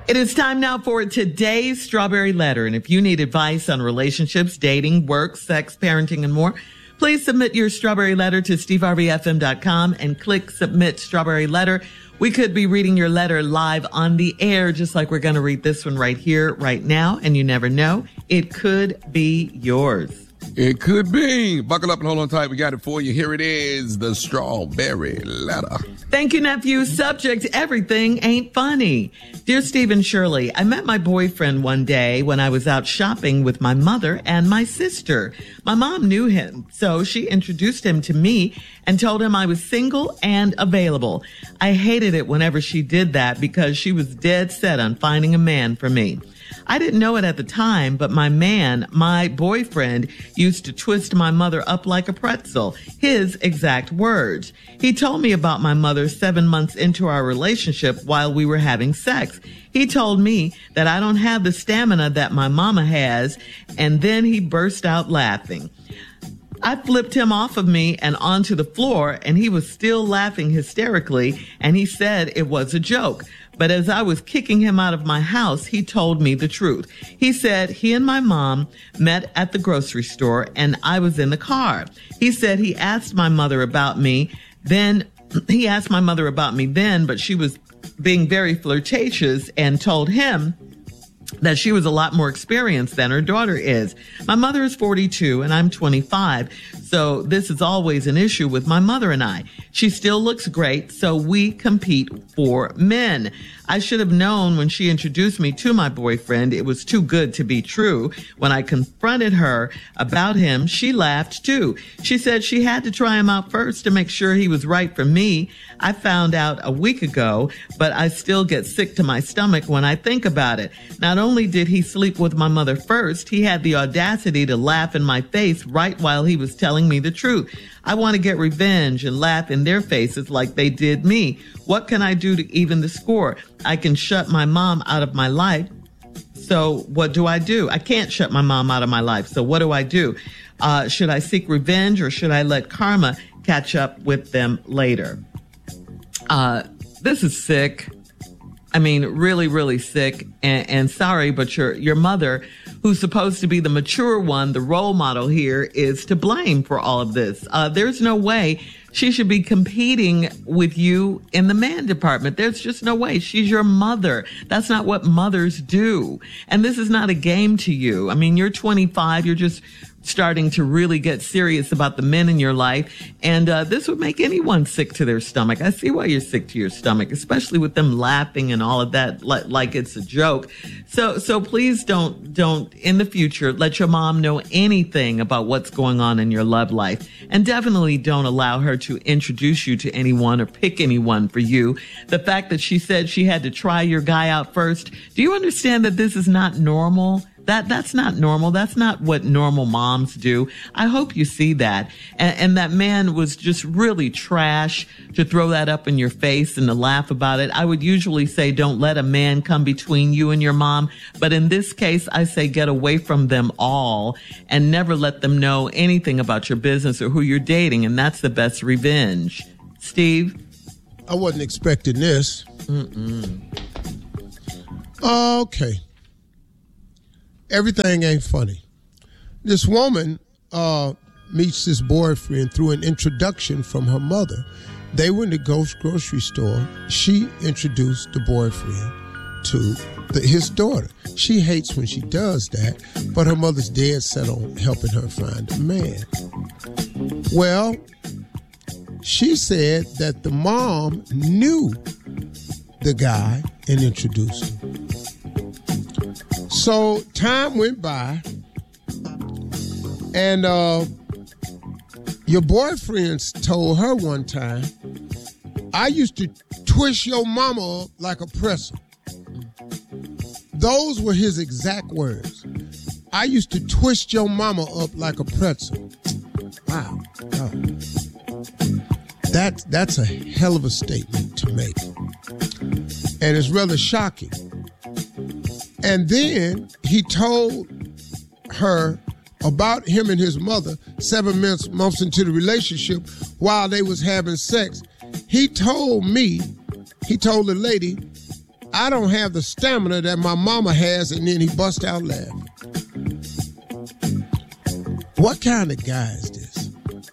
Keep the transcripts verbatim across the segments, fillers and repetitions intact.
It is time now for today's Strawberry Letter. And if you need advice on relationships, dating, work, sex, parenting, and more, please submit your Strawberry Letter to steve harvey f m dot com and click Submit Strawberry Letter. We could be reading your letter live on the air, just like we're going to read this one right here, right now. And you never know, it could be yours. It could be. Buckle up and hold on tight. We got it for you. Here it is, the Strawberry Letter. Thank you, nephew. Subject, everything ain't funny. Dear Steve and Shirley, I met my boyfriend one day when I was out shopping with my mother and my sister. My mom knew him, so she introduced him to me and told him I was single and available. I hated it whenever she did that because she was dead set on finding a man for me. I didn't know it at the time, but my man, my boyfriend, used to twist my mother up like a pretzel, his exact words. He told me about my mother seven months into our relationship while we were having sex. He told me that I don't have the stamina that my mama has, and then he burst out laughing. I flipped him off of me and onto the floor, and he was still laughing hysterically, and he said it was a joke. But as I was kicking him out of my house, he told me the truth. He said he and my mom met at the grocery store, and I was in the car. He said he asked my mother about me. Then he asked my mother about me then, but she was being very flirtatious and told him that she was a lot more experienced than her daughter is. My mother is forty-two and I'm twenty-five, so this is always an issue with my mother and I. She still looks great, so we compete for men. I should have known when she introduced me to my boyfriend it was too good to be true. When I confronted her about him, she laughed too. She said she had to try him out first to make sure he was right for me. I found out a week ago, but I still get sick to my stomach when I think about it. Not only did he sleep with my mother first, he had the audacity to laugh in my face right while he was telling me the truth. I want to get revenge and laugh in their faces like they did me. What can I do to even the score? I can shut my mom out of my life. So what do I do? I can't shut my mom out of my life. So what do I do? Uh, should I seek revenge or should I let karma catch up with them later? Uh, this is sick. I mean, really, really sick and, and sorry, but your, your mother, who's supposed to be the mature one, the role model here, is to blame for all of this. Uh, there's no way she should be competing with you in the man department. There's just no way. She's your mother. That's not what mothers do. And this is not a game to you. I mean, you're twenty-five. You're just starting to really get serious about the men in your life. And uh, this would make anyone sick to their stomach. I see why you're sick to your stomach, especially with them laughing and all of that like, like it's a joke. So so please don't, don't in the future, let your mom know anything about what's going on in your love life. And definitely don't allow her to introduce you to anyone or pick anyone for you. The fact that she said she had to try your guy out first, do you understand that this is not normal? That that's not normal. That's not what normal moms do. I hope you see that. And, and that man was just really trash to throw that up in your face and to laugh about it. I would usually say don't let a man come between you and your mom. But in this case, I say get away from them all and never let them know anything about your business or who you're dating. And that's the best revenge. Steve? I wasn't expecting this. Mm-mm. Okay. Everything ain't funny. This woman uh, meets this boyfriend through an introduction from her mother. They were in the Ghost grocery store. She introduced the boyfriend to the, his daughter. She hates when she does that, but her mother's dead set on helping her find a man. Well, she said that the mom knew the guy and introduced him. So time went by, and uh, your boyfriends told her one time, I used to twist your mama up like a pretzel. Those were his exact words. I used to twist your mama up like a pretzel. Wow. Oh. That, that's a hell of a statement to make. And it's rather shocking. And then he told her about him and his mother seven months, months into the relationship while they was having sex. He told me, he told the lady I don't have the stamina that my mama has, and then he bust out laughing. What kind of guy is this?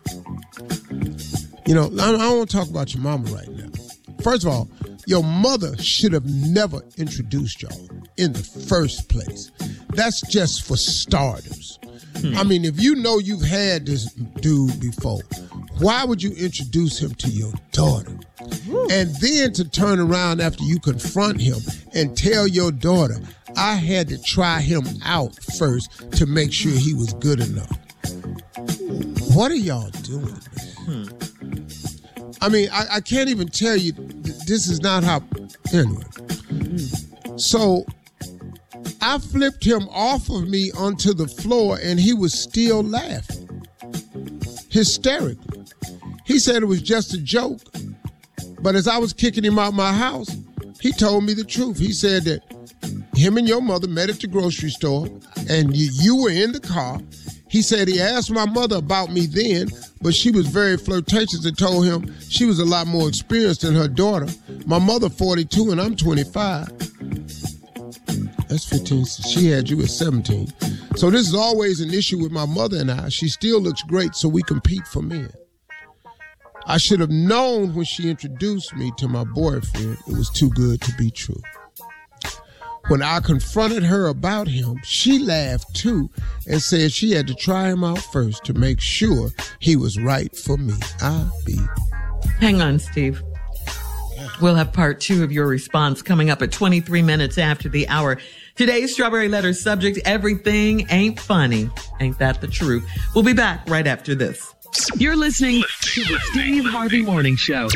You know, I don't want to talk about your mama right now. First of all, your mother should have never introduced y'all in the first place. That's just for starters. Hmm. I mean, if you know you've had this dude before, why would you introduce him to your daughter? Woo. And then to turn around after you confront him and tell your daughter, I had to try him out first to make sure he was good enough. What are y'all doing? Hmm. I mean, I, I can't even tell you, this is not how, anyway. Mm-hmm. So I flipped him off of me onto the floor and he was still laughing. Hysterically. He said it was just a joke. But as I was kicking him out my house, he told me the truth. He said that him and your mother met at the grocery store and you, you were in the car. He said he asked my mother about me then, but she was very flirtatious and told him she was a lot more experienced than her daughter. My mother forty-two and I'm twenty-five. That's fifteen. She had you at seventeen. So this is always an issue with my mother and I. She still looks great, so we compete for men. I should have known when she introduced me to my boyfriend, it was too good to be true. When I confronted her about him, she laughed too and said she had to try him out first to make sure he was right for me. I be. Hang on, Steve. We'll have part two of your response coming up at twenty-three minutes after the hour. Today's Strawberry Letter subject, everything ain't funny. Ain't that the truth? We'll be back right after this. You're listening to the Steve Harvey Morning Show.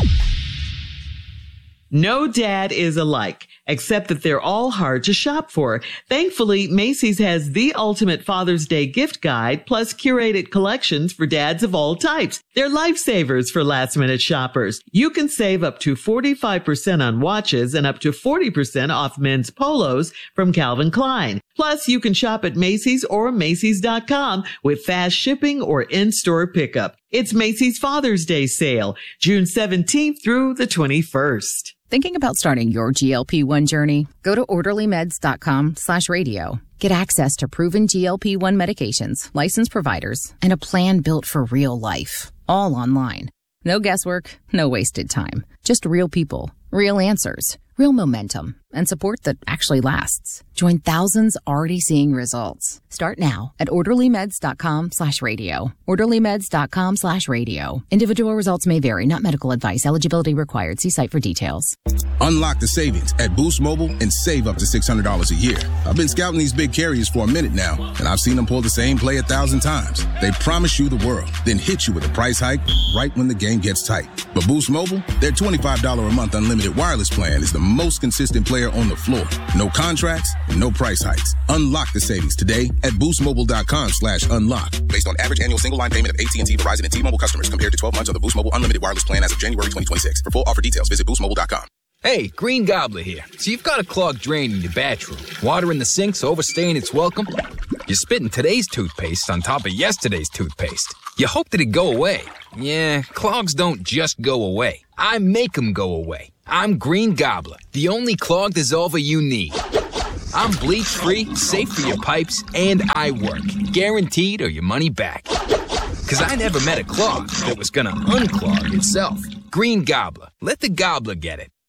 No dad is alike, except that they're all hard to shop for. Thankfully, Macy's has the ultimate Father's Day gift guide, plus curated collections for dads of all types. They're lifesavers for last-minute shoppers. You can save up to forty-five percent on watches and up to forty percent off men's polos from Calvin Klein. Plus, you can shop at Macy's or Macy's dot com with fast shipping or in-store pickup. It's Macy's Father's Day sale, June seventeenth through the twenty-first. Thinking about starting your G L P one journey? Go to orderly meds dot com slash radio. Get access to proven G L P one medications, licensed providers, and a plan built for real life. All online. No guesswork, no wasted time. Just real people, real answers, real momentum, and support that actually lasts. Join thousands already seeing results. Start now at orderly meds dot com slash radio. orderly meds dot com slash radio. Individual results may vary, not medical advice. Eligibility required. See site for details. Unlock the savings at Boost Mobile and save up to six hundred dollars a year. I've been scouting these big carriers for a minute now, and I've seen them pull the same play a thousand times. They promise you the world, then hit you with a price hike right when the game gets tight. But Boost Mobile, their twenty-five dollars a month unlimited wireless plan is the most consistent player on the floor. No contracts, no price hikes. Unlock the savings today at boost mobile dot com slash unlock. Based on average annual single line payment of A T and T, Verizon, and T-Mobile customers compared to twelve months of the Boost Mobile unlimited wireless plan as of January twenty twenty-six. For full offer details, visit boost mobile dot com. Hey, Green Gobbler here. So you've got a clogged drain in your bathroom. Water in the sink's overstaying its welcome. You're spitting today's toothpaste on top of yesterday's toothpaste. You hope that it go away. Yeah, clogs don't just go away. I make them go away. I'm Green Gobbler, the only clog dissolver you need. I'm bleach-free, safe for your pipes, and I work. Guaranteed or your money back. Because I never met a clog that was going to unclog itself. Green Gobbler. Let the gobbler get it.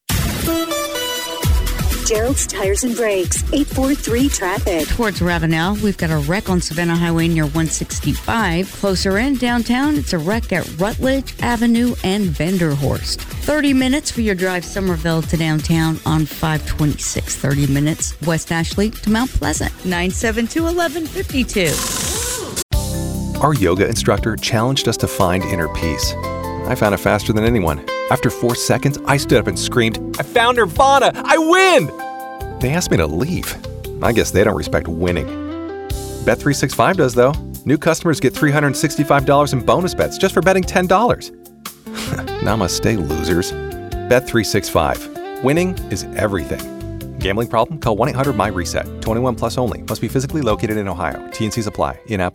Gerald's Tires and Brakes, eight four three traffic. Towards Ravenel, we've got a wreck on Savannah Highway near one sixty-five. Closer in downtown, it's a wreck at Rutledge Avenue and Vanderhorst. thirty minutes for your drive Somerville to downtown on five twenty-six. thirty minutes West Ashley to Mount Pleasant. nine seven two, eleven fifty-two. Our yoga instructor challenged us to find inner peace. I found it faster than anyone. After four seconds, I stood up and screamed, "I found Nirvana! I win!" They asked me to leave. I guess they don't respect winning. Bet three sixty-five does, though. New customers get three hundred sixty-five dollars in bonus bets just for betting ten dollars. Namaste, losers. Bet three sixty-five. Winning is everything. Gambling problem? Call one eight hundred M Y RESET. twenty-one plus only. Must be physically located in Ohio. T and C's apply. In-app only.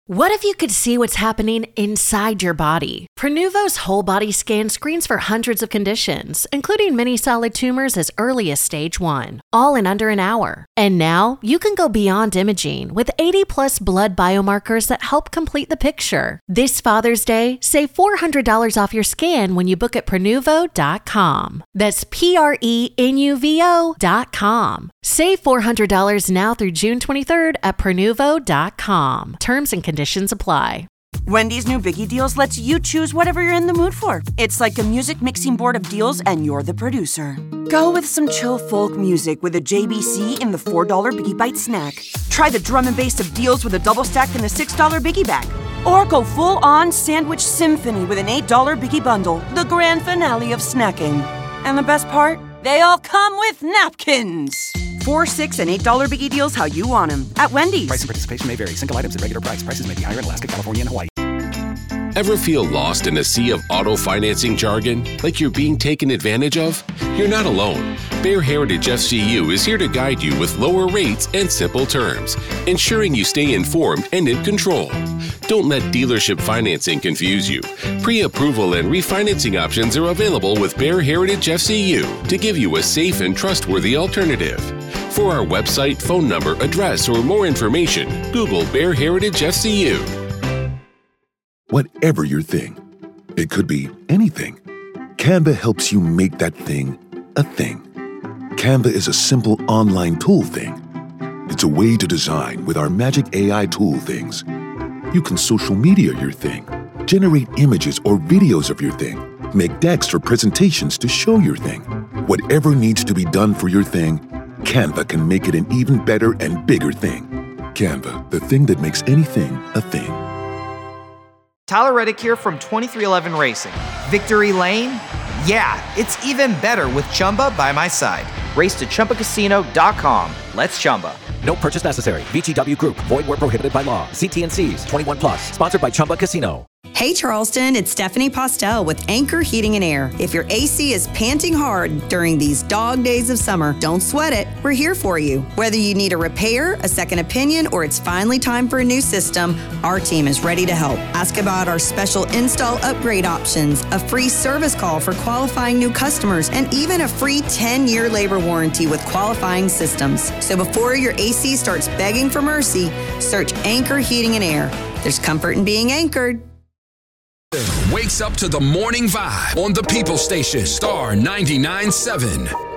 What if you could see what's happening inside your body? Prenuvo's whole body scan screens for hundreds of conditions, including many solid tumors as early as stage one, all in under an hour. And now you can go beyond imaging with eighty plus blood biomarkers that help complete the picture. This Father's Day, save four hundred dollars off your scan when you book at Prenuvo dot com. That's P R E N U V O dot com. Save four hundred dollars now through June twenty-third at Prenuvo dot com. Terms and conditions apply. Wendy's new Biggie Deals lets you choose whatever you're in the mood for. It's like a music mixing board of deals and you're the producer. Go with some chill folk music with a J B C in the four dollar Biggie Bite snack. Try the drum and bass of deals with a double stack in the six dollar Biggie Bag. Or go full-on sandwich symphony with an eight dollar Biggie Bundle, the grand finale of snacking. And the best part? They all come with napkins. Four, six, and eight dollar Biggie Deals how you want them at Wendy's. Price and participation may vary. Single items at regular price. Prices may be higher in Alaska, California, and Hawaii. Ever feel lost in a sea of auto financing jargon, like you're being taken advantage of? You're not alone. Bear Heritage F C U is here to guide you with lower rates and simple terms, ensuring you stay informed and in control. Don't let dealership financing confuse you. Pre-approval and refinancing options are available with Bear Heritage F C U to give you a safe and trustworthy alternative. For our website, phone number, address, or more information, Google Bear Heritage F C U. Whatever your thing, it could be anything. Canva helps you make that thing a thing. Canva is a simple online tool thing. It's a way to design with our magic A I tool things. You can social media your thing, generate images or videos of your thing, make decks or presentations to show your thing. Whatever needs to be done for your thing, Canva can make it an even better and bigger thing. Canva, the thing that makes anything a thing. Tyler Reddick here from twenty-three eleven Racing. Victory Lane? Yeah, it's even better with Chumba by my side. Race to Chumba Casino dot com. Let's Chumba. No purchase necessary. V G W Group. Void where prohibited by law. See T and C's. twenty-one plus. Sponsored by Chumba Casino. Hey Charleston, it's Stephanie Postel with Anchor Heating and Air. If your A C is panting hard during these dog days of summer, don't sweat it. We're here for you. Whether you need a repair, a second opinion, or it's finally time for a new system, our team is ready to help. Ask about our special install upgrade options, a free service call for qualifying new customers, and even a free ten-year labor warranty with qualifying systems. So before your A C starts begging for mercy, search Anchor Heating and Air. There's comfort in being anchored. Wakes up to the morning vibe on the People Station, Star ninety-nine point seven.